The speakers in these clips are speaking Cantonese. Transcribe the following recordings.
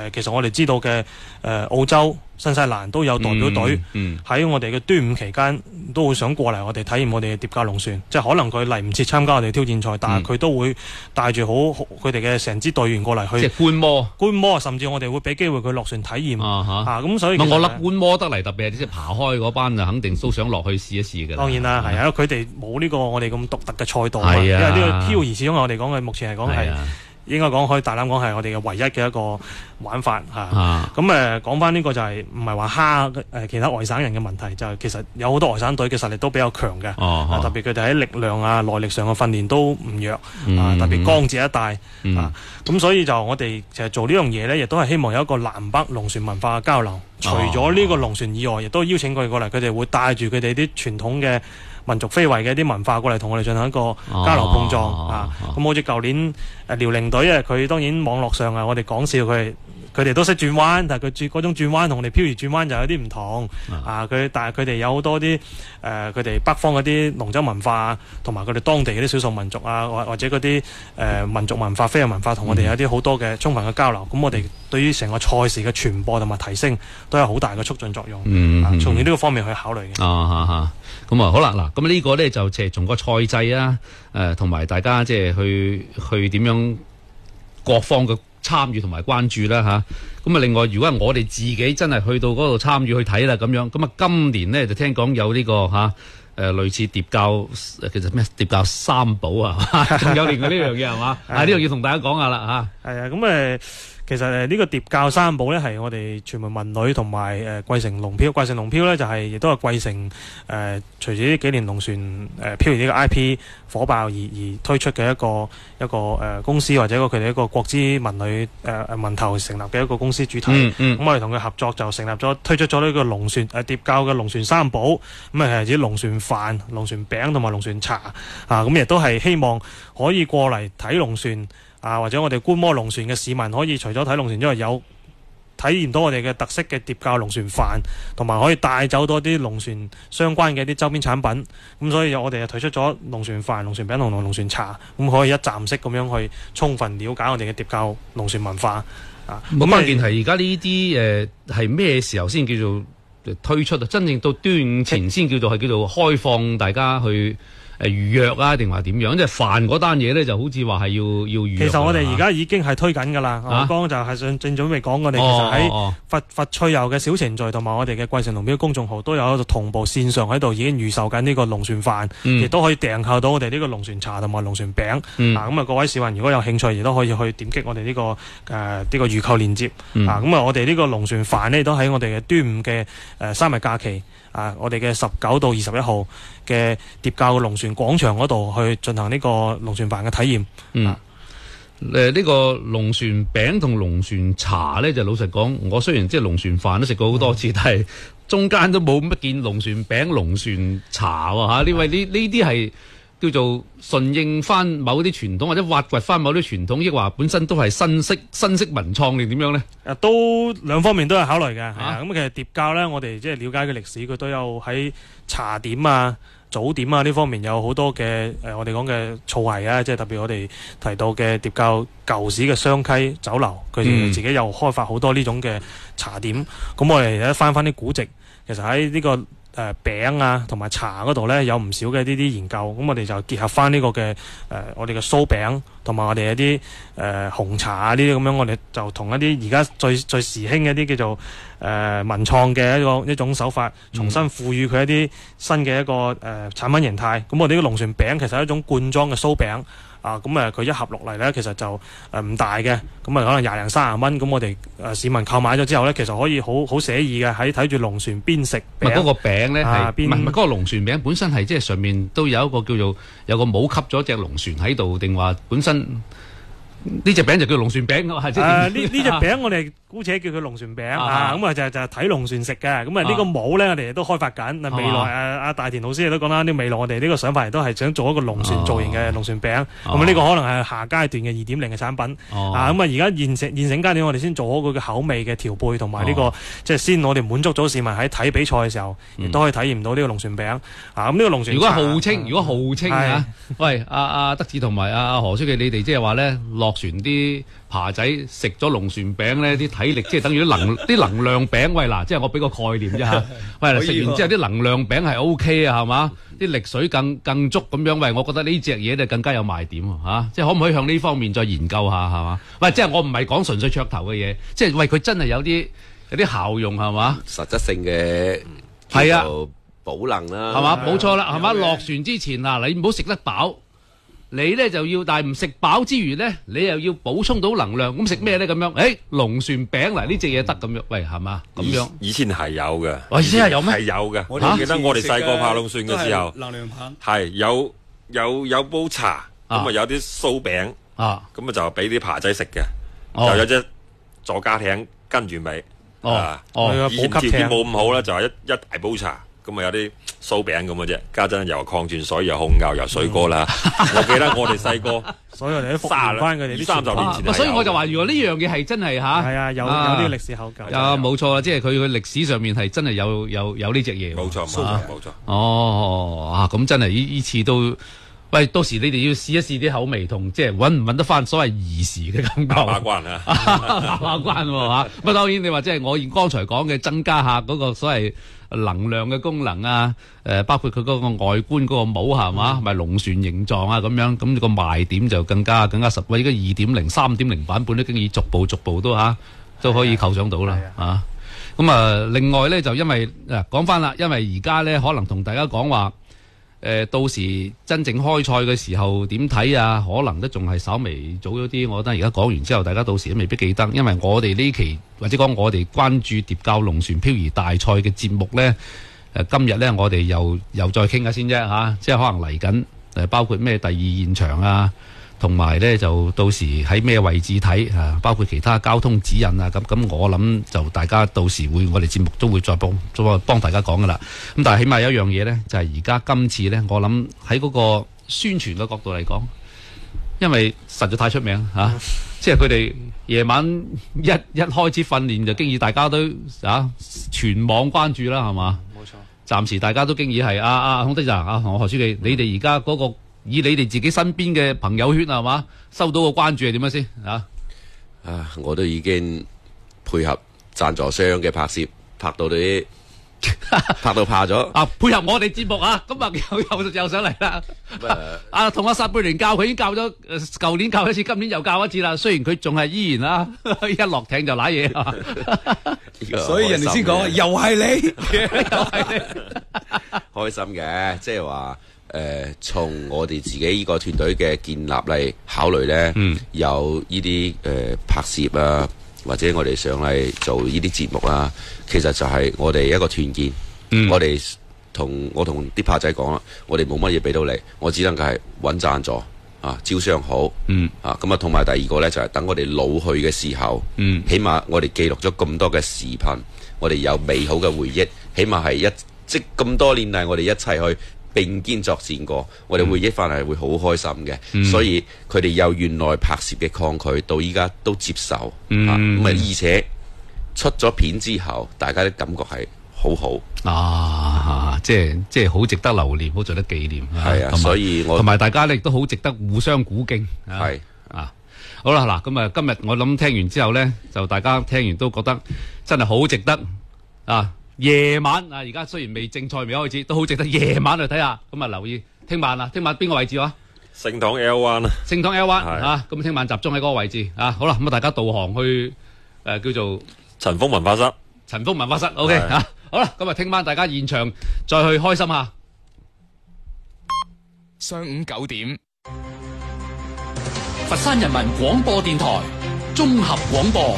其實我哋知道嘅澳洲、新西蘭都有代表隊喺我哋嘅端午期間都會想過嚟我哋體驗我哋嘅疊教龍船，即係可能佢嚟唔切參加我哋挑戰賽，但係佢都會帶住好佢哋嘅成支隊員過嚟去即係觀摩， 甚至我哋會俾機會佢落船體驗咁所以我諗觀摩得嚟，特別係即係爬開嗰班就肯定都想落去試一試嘅。 當然啦，係啊，佢哋冇呢個我哋咁獨特嘅賽道因為呢個漂移始終我哋講嘅目前嚟講係應該講可以大膽講係我哋嘅唯一嘅一個玩法咁講翻呢個就係唔係話蝦其他外省人嘅問題，就係其實有好多外省隊嘅實力都比較強嘅，特別佢哋喺力量耐力上嘅訓練都唔弱特別江浙一帶咁所以就我哋其實做呢樣嘢呢，亦都係希望有一個南北龍船文化嘅交流。除咗呢個龍船以外，亦都邀請佢哋過嚟，佢哋會帶住佢哋啲傳統嘅民族非遺嘅一啲文化過嚟同我哋進行一個交流碰撞咁好似舊年遼寧隊佢當然網絡上我哋講笑佢哋都識轉彎，但係佢嗰種轉彎同我哋漂移轉彎就有啲唔同但係佢哋有好多啲佢哋北方嗰啲龍舟文化同埋佢哋當地嗰啲少數民族或者嗰啲民族文化、非遺文化同我哋有啲好多嘅充分嘅交流。咁我哋對於成個賽事嘅傳播同埋提升都有好大嘅促進作用。從呢個方面去考慮嘅。 咁好啦，嗱，咁呢個咧就即係從個賽制同埋大家即係去點樣各方嘅參與同埋關注啦咁另外，如果係我哋自己真係去到嗰度參與去睇啦咁樣，咁今年呢，就聽講有呢個類似疊教，其實咩疊教三寶仲有另外呢樣嘢係嘛？呢樣要同大家講下啦係咁其實呢個疊教三寶呢，係我哋傳媒文旅同埋桂城龍漂。桂城龍漂呢，就係亦都係桂城隨住呢幾年龍船漂移呢個 IP 火爆而推出嘅一個公司，或者佢哋一個國資文旅文投成立嘅一個公司主體。咁我哋同佢合作就成立咗推出咗呢個龍船疊教嘅龍船三寶。咁係指龍船飯、龍船餅同埋龍船茶咁亦都係希望可以過嚟睇龍船或者我哋觀摩龍船嘅市民可以除咗睇龍船之外，有體驗到我哋嘅特色嘅疊教龍船飯，同埋可以帶走多啲龍船相關嘅一啲周邊產品。咁所以我哋就推出咗龍船飯、龍船餅同龍船茶，咁可以一站式咁樣去充分了解我哋嘅疊教龍船文化咁關鍵係而家呢啲係咩時候先叫做推出真正到端午前先叫做開放大家去預約定話點樣？即係飯嗰單嘢咧，就好似話係要預約。 其實我哋而家已經係推緊㗎啦。我剛就係正準備講，我哋其實喺佛趣遊嘅小程序同埋我哋嘅桂城龍漂公眾號都有一個同步線上喺度已經預售緊呢個龍船飯，亦都可以訂購到我哋呢個龍船茶同埋龍船餅。咁各位市民如果有興趣，亦都可以去點擊我哋呢個預購鏈接。我哋呢個龍船飯呢，都喺我哋嘅端午嘅3日假期。我哋嘅19到21號嘅疊教嘅龍船廣場嗰度去進行呢個龍船飯嘅體驗。 呢個龍船餅同龍船茶咧，就老實講，我雖然即係龍船飯都食過好多次，但係中間都冇乜見龍船餅、龍船茶喎。呢啲係叫做順應翻某啲傳統，或者挖掘翻某啲傳統，抑或本身都係新式文創定點樣呢？ 都兩方面都有考慮嘅。咁其實疊教呢，我哋即係了解嘅歷史，佢都有喺茶點早點呢方面有好多嘅我哋講嘅造詣即係特別我哋提到嘅疊教舊時嘅雙溪酒樓，佢哋自己又開發好多呢種嘅茶點。咁我哋翻啲古籍，其實喺呢個餅同埋茶嗰度呢，有唔少嘅呢啲研究。咁我哋就結合翻呢個嘅我哋嘅酥餅同埋我哋一啲紅茶呢啲咁樣，我哋就同一啲而家最時興嘅一啲叫做文創嘅一種手法，重新賦予佢一啲新嘅一個產品形態。咁我哋呢個龍船餅其實係一種罐裝嘅酥餅。佢一盒落嚟呢，其實就唔大嘅，咁可能20零30蚊。咁我哋市民購買咗之後呢，其實可以好寫意嘅喺睇住龍船邊食餅。 嗰個餅呢係唔係嗰個龍船餅本身係即係上面都有一個叫做有個帽吸咗隻龍船喺度，定話本身呢隻餅就叫龍船餅呢隻餅我哋姑且叫佢龍船餅咁就睇龍船食嘅。咁呢個帽呢，我哋都開發緊。未來阿大田老師亦都講啦，未來我哋呢個想法亦都係想做一個龍船造型嘅龍船餅。咁呢個可能係下階段嘅2.0嘅產品。而家現成階段我哋先做好佢嘅口味嘅調配，同埋呢個即係先我哋滿足咗市民喺睇比賽嘅時候，亦都可以體驗到呢個龍船餅。咁呢個龍船如果號稱喂，阿德志同埋阿何書記，你哋即係話咧落船啲扒仔食咗龍船餅咧，啲體力即係等於啲能量餅。喂嗱，即係我俾個概念啫嚇。喂，食完之後啲能量餅係 O K 啊，係嘛？啲力水更足咁樣。喂，我覺得呢隻嘢就更加有賣點嚇。即係可唔可以向呢方面再研究下係嘛？喂，即係我唔係講純粹噱頭嘅嘢，即係喂佢真係有啲效用係嘛？ 實質性嘅係啊， 保能啦， 係嘛？冇錯啦，係嘛？落船之前嗱，你唔好食得飽。你咧就要，但係唔食飽之餘咧，你又要補充到能量。咁食咩咧？咁樣，龍船餅嗱呢隻嘢得咁樣，喂係嘛？咁樣以前係有嘅， 以前係有咩？ 係有嘅。我記得我哋細個爬龍船嘅時候， 能量棒係有煲茶，咁啊有啲酥餅，咁啊就俾啲扒仔食嘅，就有隻左家艇跟住尾。以前條件冇咁好咧，就係一大煲茶。咁啊有啲酥餅咁嘅啫，家陣又礦泉水又紅牛又水果啦。我記得我哋細個， 所以我哋都復原翻佢哋啲 30年前。 所以我就話，如果呢樣嘢係真係嚇， 係啊，有啲歷史考究。 冇錯啦，即係佢歷史上面係真係有呢隻嘢。 冇錯。 咁真係呢次都。喂，到時你哋要試一試啲口味同即係揾唔揾得翻所謂兒時嘅感覺。 把關啊， 把關嚇。咁當然你話即係我剛才講嘅增加下嗰個所謂能量嘅功能啊，包括佢嗰個外觀嗰個帽係嘛，咪龍船形狀啊咁樣，咁個賣點就更加實惠。而家2.0、3.0版本都經已逐步都可以構想到啦啊。咁另外咧就因為講翻啦，因為而家咧可能同大家講話。到時真正開賽嘅時候點睇啊？可能都仲係稍微早咗啲。我覺得而家講完之後，大家到時都未必記得，因為我哋呢期或者講我哋關注蝶教龍船漂移大賽嘅節目呢，今日呢，我哋又再傾下先啫嚇，即係可能嚟緊包括咩第二現場啊，同埋呢就到時喺咩位置睇啊，包括其他交通指引啊，咁我諗就大家到時我哋節目都會再幫大家講噶啦。咁但係起碼有一樣嘢呢，就係而家今次呢，我諗喺嗰個宣傳嘅角度嚟講，因為實在太出名嚇，即係佢哋夜晚一開始訓練就經已大家都全網關注啦，係嘛？冇錯。暫時大家都經已係孔隊長同何書記，你哋而家嗰個。以你哋自己身邊嘅朋友圈係嘛，收到個關注係點樣先啊？ 我都已經配合贊助商嘅拍攝，拍到怕咗。 配合我哋節目啊，今日又上嚟啦。同阿薩貝連教佢已經教咗，舊年教一次，今年又教一次啦。雖然佢仲係依然啦，一落艇就瀨嘢。 所以人哋先講，又係你， 又係你， 開心嘅，即係話。從我哋自己呢個團隊嘅建立嚟考慮呢，有呢啲拍攝啊，或者我哋上嚟做呢啲節目啊，其實就係我哋一個團建。我同啲拍仔講啦，我哋冇乜嘢俾到你，我只能夠係揾贊助招商好。咁啊，同埋第二個呢，就係等我哋老去嘅時候，起碼我哋記錄咗咁多嘅視頻，我哋有美好嘅回憶，起碼係即咁多年嚟我哋一齊去。並肩作戰過，我哋回憶翻嚟會好開心嘅，所以佢哋由原來拍攝嘅抗拒到依家都接受，而且出咗片之後，大家嘅感覺係好好即係好值得留念，好值得紀念。 係啊，所以我同埋大家咧亦都好值得互相鼓勁。 係好啦，嗱咁今日我諗聽完之後咧，就大家聽完都覺得真係好值得夜晚而家雖然正賽未開始，都好值得夜晚去睇下。咁留意聽晚邊個位置聖堂 L1 聖堂 L1 咁聽晚集中喺嗰個位置好啦，咁大家導航去叫做陳福文化室。 OK 好啦，咁聽晚大家現場再去開心下。 上午9點， 佛山人民廣播電台綜合廣播。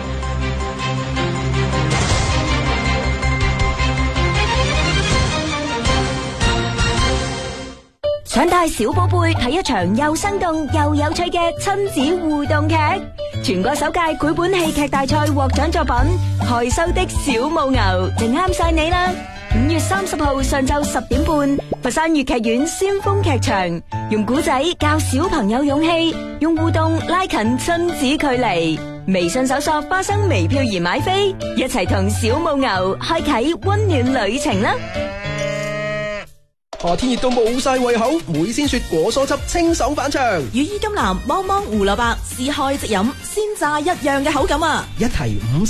想帶小寶貝睇一場又生動又有趣嘅親子互動劇，全國首屆繪本戲劇大賽獲獎作品《害羞的小母牛》就啱晒你啦！5月30號上晝10點半，佛山粵劇院先鋒劇場，用古仔教小朋友勇氣，用互動拉近親子距離。微信搜索花生微漂而買飛，一齊同小母牛開啟溫暖旅程啦！ 夏天熱到冇晒胃口，每鮮雪果蔬汁清爽反腸， 羽衣甘藍、芒芒胡蘿蔔，試開即飲，鮮榨一樣嘅口感啊！ 一提5